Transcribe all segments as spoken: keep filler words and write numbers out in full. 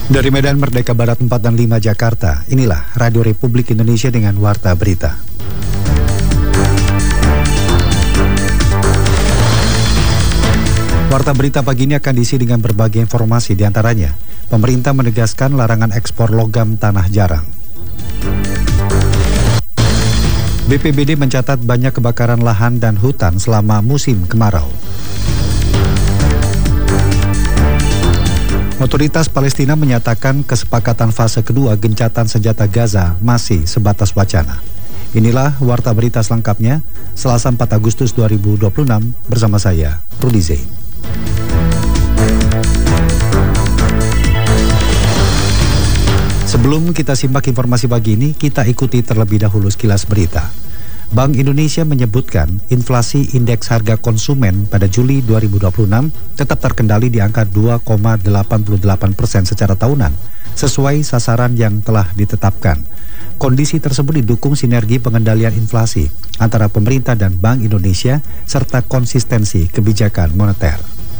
Dari Medan Merdeka Barat empat dan lima Jakarta, inilah Radio Republik Indonesia dengan Warta Berita. Warta Berita pagi ini akan diisi dengan berbagai informasi, diantaranya pemerintah menegaskan larangan ekspor logam tanah jarang. B P B D mencatat banyak kebakaran lahan dan hutan selama musim kemarau. Otoritas Palestina menyatakan kesepakatan fase kedua gencatan senjata Gaza masih sebatas wacana. Inilah Warta Berita selengkapnya, Selasa empat Agustus dua ribu dua puluh enam, bersama saya, Rudi Zain. Sebelum kita simak informasi pagi ini, kita ikuti terlebih dahulu sekilas berita. Bank Indonesia menyebutkan inflasi indeks harga konsumen pada Juli dua ribu dua puluh enam tetap terkendali di angka dua koma delapan delapan persen secara tahunan, sesuai sasaran yang telah ditetapkan. Kondisi tersebut didukung sinergi pengendalian inflasi antara pemerintah dan Bank Indonesia serta konsistensi kebijakan moneter.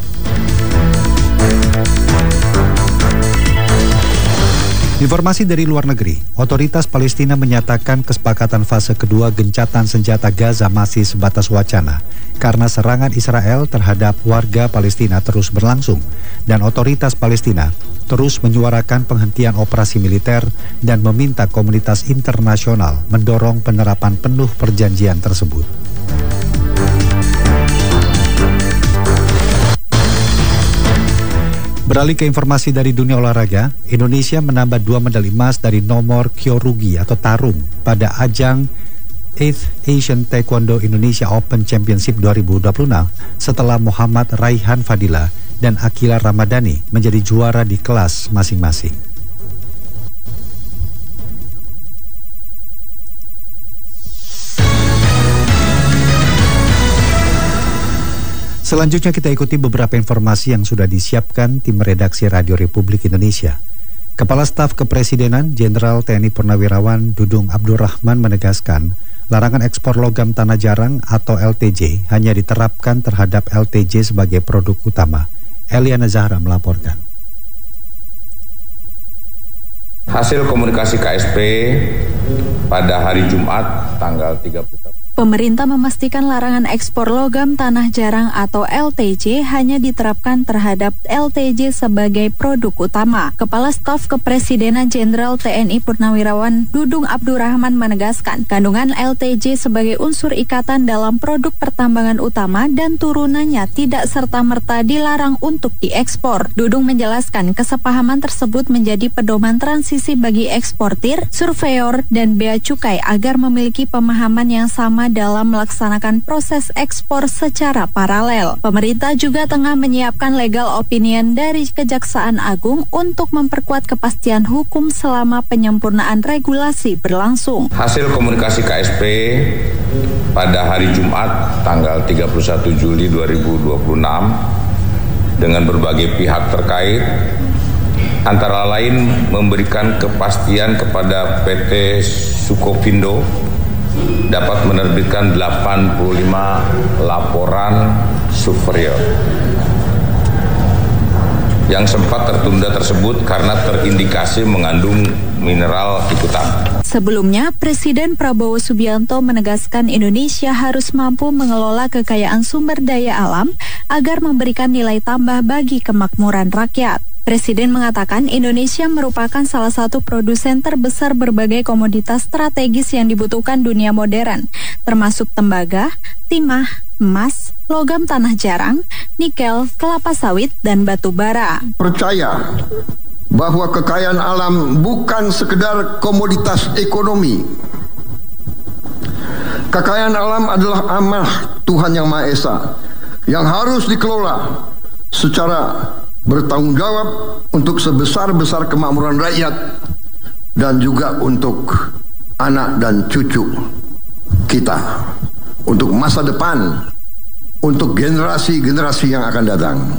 Informasi dari luar negeri, otoritas Palestina menyatakan kesepakatan fase kedua gencatan senjata Gaza masih sebatas wacana karena serangan Israel terhadap warga Palestina terus berlangsung dan otoritas Palestina terus menyuarakan penghentian operasi militer dan meminta komunitas internasional mendorong penerapan penuh perjanjian tersebut. Beralih ke informasi dari dunia olahraga, Indonesia menambah dua medali emas dari nomor kyorugi atau tarung pada ajang eighth Asian Taekwondo Indonesia Open Championship dua ribu dua puluh enam setelah Muhammad Raihan Fadila dan Akila Ramadhani menjadi juara di kelas masing-masing. Selanjutnya kita ikuti beberapa informasi yang sudah disiapkan tim redaksi Radio Republik Indonesia. Kepala Staf Kepresidenan Jenderal T N I Purnawirawan Dudung Abdurrahman menegaskan larangan ekspor logam tanah jarang atau L T J hanya diterapkan terhadap L T J sebagai produk utama. Eliana Zahra melaporkan. Hasil komunikasi K S P pada hari Jumat tanggal tiga puluh satu. Pemerintah memastikan larangan ekspor logam tanah jarang atau L T J hanya diterapkan terhadap L T J sebagai produk utama. Kepala Staf Kepresidenan Jenderal T N I Purnawirawan Dudung Abdurrahman menegaskan kandungan L T J sebagai unsur ikatan dalam produk pertambangan utama dan turunannya tidak serta-merta dilarang untuk diekspor. Dudung menjelaskan kesepahaman tersebut menjadi pedoman transisi bagi eksportir, surveyor, dan bea cukai agar memiliki pemahaman yang sama dalam melaksanakan proses ekspor secara paralel. Pemerintah juga tengah menyiapkan legal opinion dari Kejaksaan Agung untuk memperkuat kepastian hukum selama penyempurnaan regulasi berlangsung. Hasil komunikasi K S P pada hari Jumat tanggal tiga puluh satu Juli dua ribu dua puluh enam dengan berbagai pihak terkait antara lain memberikan kepastian kepada P T Sukovindo dapat menerbitkan delapan puluh lima laporan superior yang sempat tertunda tersebut karena terindikasi mengandung mineral ikutan. Sebelumnya, Presiden Prabowo Subianto menegaskan Indonesia harus mampu mengelola kekayaan sumber daya alam agar memberikan nilai tambah bagi kemakmuran rakyat. Presiden mengatakan Indonesia merupakan salah satu produsen terbesar berbagai komoditas strategis yang dibutuhkan dunia modern, termasuk tembaga, timah, emas, logam tanah jarang, nikel, kelapa sawit, dan batu bara. Percaya bahwa kekayaan alam bukan sekedar komoditas ekonomi. Kekayaan alam adalah amanah Tuhan Yang Maha Esa yang harus dikelola secara bertanggung jawab untuk sebesar-besar kemakmuran rakyat dan juga untuk anak dan cucu kita, untuk masa depan, untuk generasi-generasi yang akan datang.